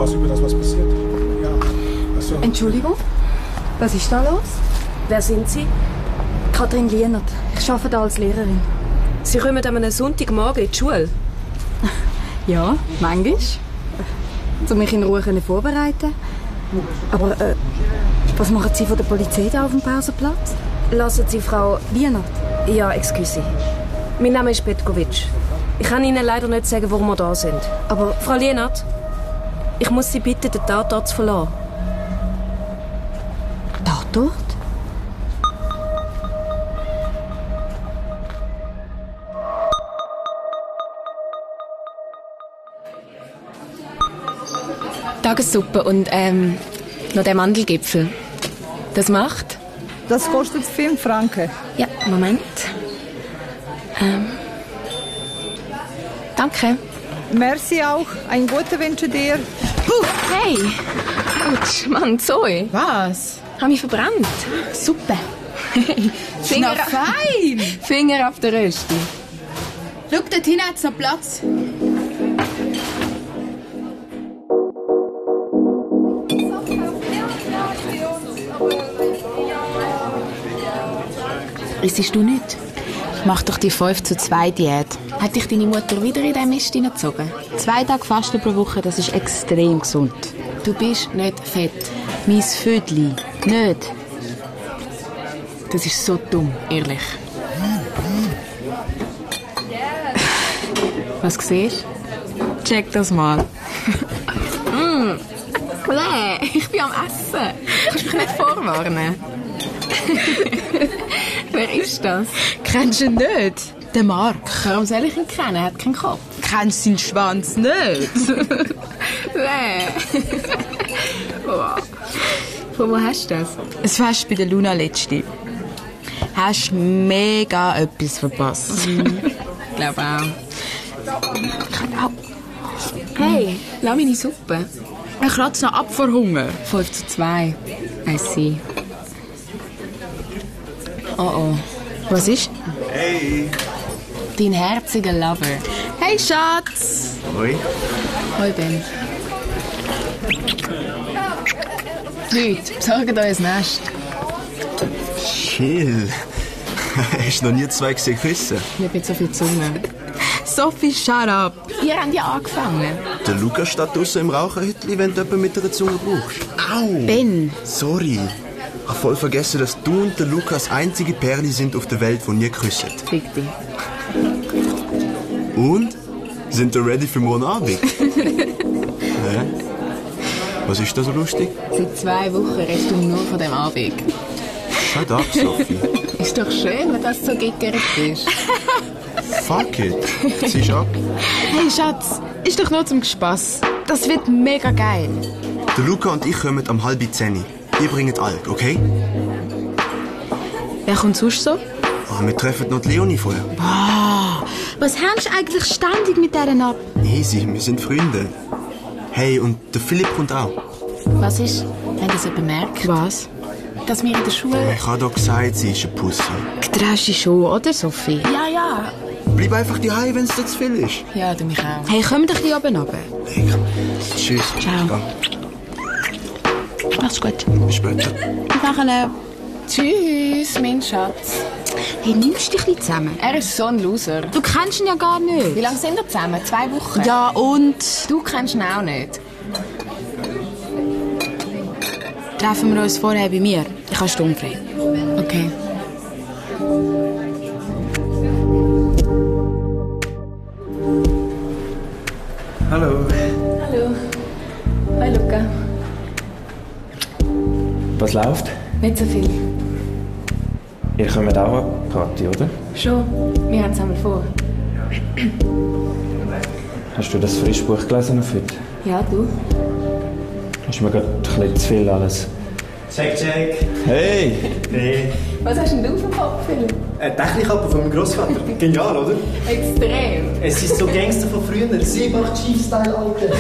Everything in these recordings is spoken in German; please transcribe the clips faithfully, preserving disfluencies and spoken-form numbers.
was über das, was passiert. Ja, also... Entschuldigung, was ist da los? Wer sind Sie? Kathrin Lienert. Ich arbeite da als Lehrerin. Sie kommen an einem Sonntagmorgen in die Schule? Ja, manchmal. Um mich in Ruhe vorbereiten. Aber äh, was machen Sie von der Polizei da auf dem Pausenplatz? Lassen Sie Frau... Lienert? Ja, excuse. Mein Name ist Petkovic. Ich kann Ihnen leider nicht sagen, warum wir da sind. Aber... Frau Lienert, ich muss Sie bitten, den Tatort zu verlassen. Tatort? Tagessuppe und ähm, noch der Mandelgipfel. Das macht? Das kostet fünf Franken. Ja, Moment. Ähm. Danke. Merci auch. Einen guten wünsche dir. Uh, hey! Autsch, Mann, Zoe. Was? Hab mich verbrannt. Super. Finger fein! Finger auf der Rösti. Schau, dort hinten hat's noch Platz. Isst du nicht? Mach doch die fünf zu zwei Diät. Hat dich deine Mutter wieder in den Mist hineingezogen? Zwei Tage Fasten pro Woche, das ist extrem gesund. Du bist nicht fett. Mein Födli. Nicht. Das ist so dumm, ehrlich. Was siehst du? Check das mal. mm. Nee, ich bin am Essen. Kannst mich nicht vorwarnen. Wer ist das? Kennst du ihn nicht? Der Mark. Warum soll ich ihn kennen? Er hat keinen Kopf. Kennst du seinen Schwanz nicht? Nee. Oh. Von wo hast du das? Es Fest bei der Luna letzte. Hast mega etwas verpasst. Mhm. Ich glaube auch. Hey, lass meine Suppe. Ich kratze noch ab vor Hunger. fünf zu zwei. I see. Oh oh. Was ist? Hey. Dein herziger Lover. Hey Schatz. Hoi. Hoi Ben. Leute, besorgt euch ein Nest. Chill. Hast du noch nie zwei gesehen küssen? Ich habe jetzt so viel Zunge. Sophie, shut up. Ihr habt ja angefangen. Der Lukas steht draussen im Raucherhütli, wenn du jemanden mit einer Zunge brauchst. Au! Ben. Sorry. Ich habe voll vergessen, dass du und der Lukas einzige Perle sind auf der Welt, die nie küssen. Fick dich. Und? Sind ihr ready für morgen Abend? Hä? Was ist da so lustig? Seit zwei Wochen redest du nur von dem Abend. Shut up, Sophie. Ist doch schön, wenn das so gickert ist. Fuck it. Ziehst ab. Hey Schatz, ist doch nur zum Spass. Das wird mega geil. Der Luca und ich kommen am halb zehn. Ihr bringt Alk, okay? Wer kommt sonst so? Ah, wir treffen noch die Leonie vorher. Boah, was hängst du eigentlich ständig mit denen ab? Easy, wir sind Freunde. Hey, und der Philipp kommt auch. Was ist, wenn das jemand merkt? Was? Dass wir in der Schule... Ich habe doch gesagt, sie ist eine Pussy. Getraust dich schon, oder Sophie? Ja, ja. Bleib einfach daheim, wenn es dir zu viel ist. Ja, du mich auch. Hey, komm doch hier oben runter. Hey, tschüss. Ciao. Mach's gut. Bis später. Bis nachher. Tschüss, mein Schatz. Hey, nimmst dich ein bisschen zusammen. Er ist so ein Loser. Du kennst ihn ja gar nicht. Wie lange sind wir zusammen? Zwei Wochen? Ja, und? Du kennst ihn auch nicht. Treffen wir uns vorher bei mir. Ich habe sturmfrei. Okay. Hallo. Hallo. Hi, Luca. Was läuft? Nicht so viel. Ihr kommt auch an die Party, oder? Schon. Wir haben es einmal vor. Hast du das Frischbuch gelesen auf heute? Ja, du? Ist mir gerade ein bisschen zu viel alles. Check, check. Hey! Hey. Was hast denn du für Kopf, Philipp? Eine Technikkappe von meinem Grossvater. Genial, oder? Extrem. Es ist so Gangster von früher. Seebach Chief-Style, Alter.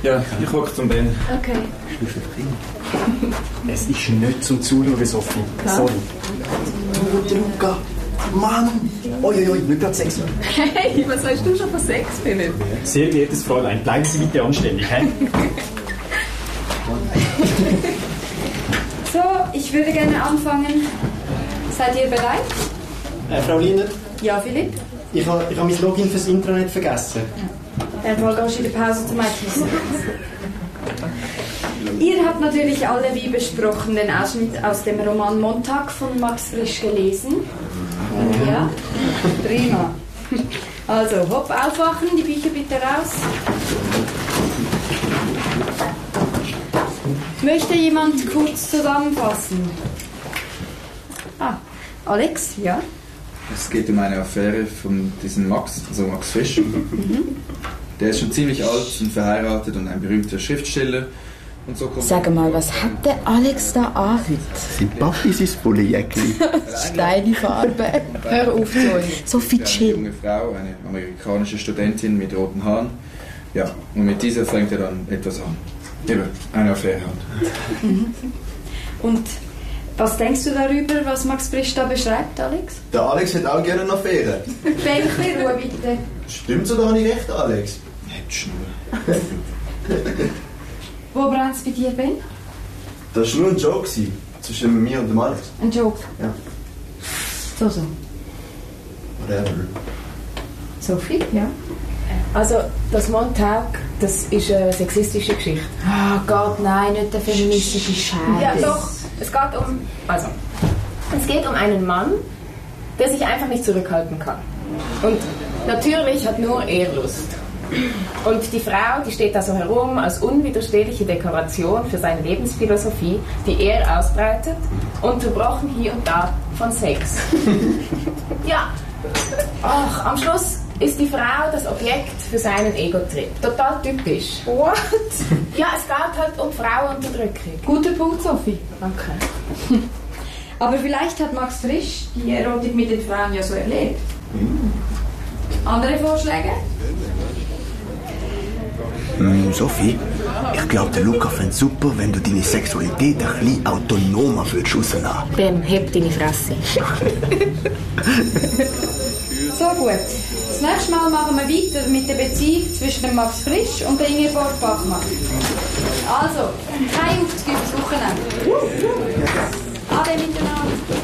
Ja, ich gucke zum Ben. Okay. Es ist nicht zum Zuschauen, Sophie. Sorry. Du, Luca. Mann! Uiuiui, nicht gerade Sex. Hey, was weißt du schon von Sex, Philipp? Sehr geehrtes Fräulein, bleiben Sie bitte anständig, hä? So, ich würde gerne anfangen. Seid ihr bereit? Äh, Frau Liener, Ja, Philipp? ich habe ich ha mein Login fürs Intranet vergessen. Dann gehst du in der Pause zum Einkaufen. Ihr habt natürlich alle, wie besprochen, den Ausschnitt aus dem Roman Montag von Max Frisch gelesen. Ja? Prima. Also, hopp, aufwachen, die Bücher bitte raus. Möchte jemand kurz zusammenfassen? Ah, Alex, ja? Es geht um eine Affäre von diesem Max, also Max Frisch. Mhm. Der ist schon ziemlich alt und verheiratet und ein berühmter Schriftsteller. Und so kommt Sag mal, was hat der Alex da an heute? Sein Papi ist ein Bullenjäckli. Steine Farbe. Hör auf zu euch. So viel eine chill. junge Frau, eine amerikanische Studentin mit roten Haaren. Ja, und mit dieser fängt er dann etwas an. Eben, eine Affäre halt. Mhm. Und was denkst du darüber, was Max Frisch da beschreibt, Alex? Der Alex hat auch gerne eine Affäre. Welche Ruhe, bitte. Stimmt so, da habe ich recht, Alex? Nicht Schnur. Wo brennt es bei dir, Ben? Das war nur ein Joke zwischen mir und dem Alex. Ein Joke? Ja. So, so. Whatever. Sophie, ja? Also, das Montag, das ist eine sexistische Geschichte. Ah, Gott, nein, nicht der feministische Scheiß. Ja, doch. Es geht um... Also, es geht um einen Mann, der sich einfach nicht zurückhalten kann. Und natürlich hat nur er Lust. Und die Frau, die steht da so herum als unwiderstehliche Dekoration für seine Lebensphilosophie, die er ausbreitet, unterbrochen hier und da von Sex. Ja, ach, am Schluss ist die Frau das Objekt für seinen Ego-Trip. Total typisch. What? Ja, es geht halt um Frauenunterdrückung. Guter Punkt, Sophie. Danke. Aber vielleicht hat Max Frisch die Erotik mit den Frauen ja so erlebt. Andere Vorschläge? Mm, Sophie, ich glaube, der Luca fände es super, wenn du deine Sexualität ein bisschen autonomer würdest rauslassen. Ben, heb deine Fresse. So gut. Das nächste Mal machen wir weiter mit der Beziehung zwischen dem Max Frisch und der Ingeborg Bachmann. Also, kein Aufzug übers Wochenende. Ade miteinander.